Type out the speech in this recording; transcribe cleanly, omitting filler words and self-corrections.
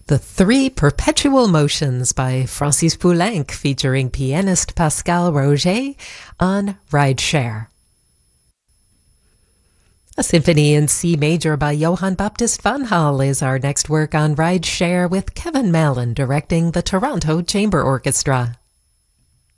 The Three Perpetual Motions by Francis Poulenc featuring pianist Pascal Roger on Rideshare. A symphony in C major by Johann Baptist van Hal is our next work on Rideshare, with Kevin Mallon directing the Toronto Chamber Orchestra.